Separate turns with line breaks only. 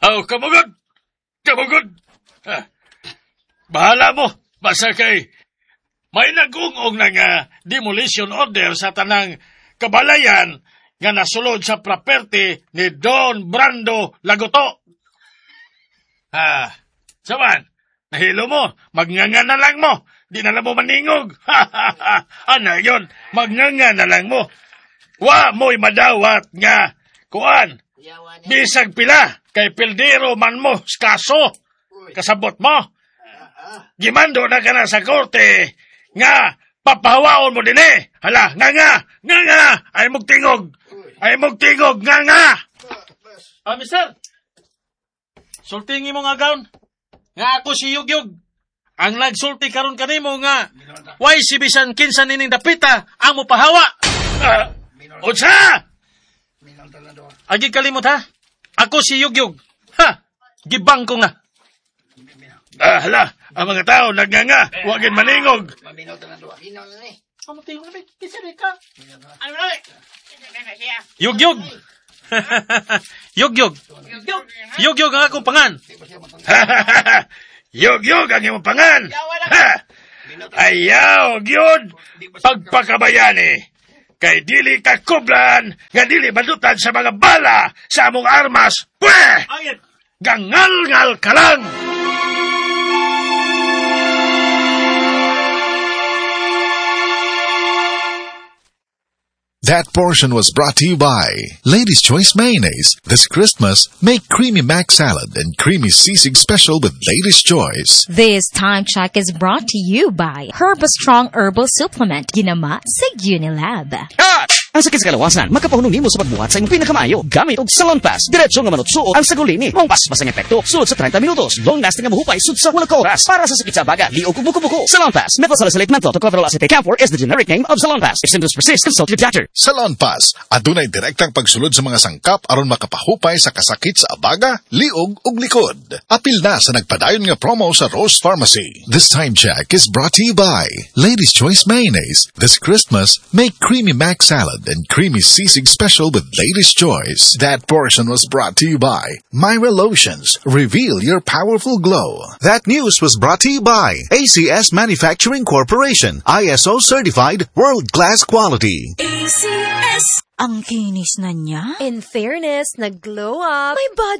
Oh, kamugod! Kamugod! Bahala mo, basta kay may nag-ungong ng demolition order sa tanang kabalayan nga nasulod sa property ni Don Brando Lagoto. Saman, nahilo mo, magnganga na lang mo, di na lang mo maningog. Ano yun, magnganga na lang mo. Wa mo'y madawat nga, kuan, bisag pila, kay pildero man mo, kaso, kasabot mo. Gimando na ka na sa korte, nga, papahawaon mo din eh. Hala, nga, ay mugtingog, nga. Mister, sultingi mo nga gaon, nga ako si Yugyug. Ang nagsulti karon kanimo nga, why si bisan kinsa nining dapita, ang mo pahawa. Unsa? Agi kalimot ha, ako si Yugyug. Gibang ko nga. Hala, ang mga tao nagnganga, wagin maningog. Yugyug. Yugyug ang akong pangan. Yugyug ang imong pangan. Ayaw, gyud, pagpakabayani. Kay dili ka kublan, nga dili badutan sa mga bala sa among armas. Pweh! Gangal-ngal ka lang!
That portion was brought to you by Lady's Choice Mayonnaise. This Christmas, make Creamy Mac Salad and Creamy Sisig Special with Lady's Choice.
This time check is brought to you by Herbastrong Herbal Supplement. Ginama sa Unilab.
Ang sakit sa kalawasan, makapahunom nimo sa pagbuhat sa imong pinakamaayo gamit og Salon Pass. Diretso nga manutsuot ang sagulini. Mong pas ang epekto sulod sa 30 minutos. Long lasting nga maghupay sud sa 8 oras para sa sakit sa baga, liog ug buko-buko. Salon Pass. Methylsalicylate menthol tocopherol acetate camphor is the generic name of Salon Pass. If symptoms persist, consult your doctor.
Salon Pass. Adunay direktang pagsulod sa mga sangkap aron makapahupay sa kasakit sa abaga, liog ug likod. Apil na sa nagpadayon nga promo sa Rose Pharmacy. This time check is brought to you by Lady's Choice Mayonnaise. This Christmas, make Creamy Mac Salad and Creamy Sisig Special with Lady's Choice. That portion was brought to you by Myra Lotions. Reveal your powerful glow.
That news was brought to you by ACS Manufacturing Corporation. ISO certified world-class quality.
ACS! Ang kinis na niya.
In fairness, nag-glow up.
May budget